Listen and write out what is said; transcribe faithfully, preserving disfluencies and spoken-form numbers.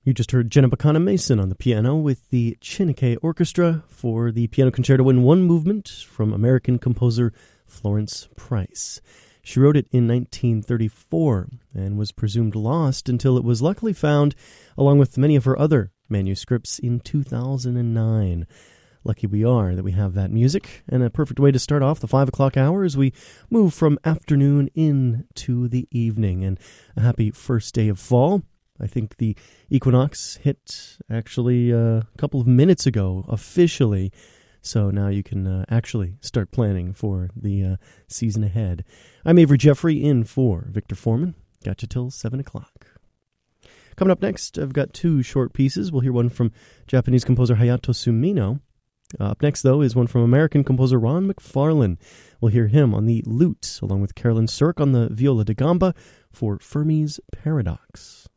You just heard Jenna Bacana Mason on the piano with the Chineke Orchestra for the piano concerto in one movement from American composer Florence Price. She wrote it in nineteen thirty-four and was presumed lost until it was luckily found, along with many of her other manuscripts, in two thousand nine. Lucky we are that we have that music, and a perfect way to start off the five o'clock hour as we move from afternoon into the evening. And a happy first day of fall. I think the equinox hit actually uh, a couple of minutes ago officially, so now you can uh, actually start planning for the uh, season ahead. I'm Avery Jeffrey in for Victor Foreman. Got you till seven o'clock. Coming up next, I've got two short pieces. We'll hear one from Japanese composer Hayato Sumino. Uh, up next, though, is one from American composer Ron McFarlane. We'll hear him on the lute, along with Carolyn Sirk on the viola da gamba for Fermi's Paradox.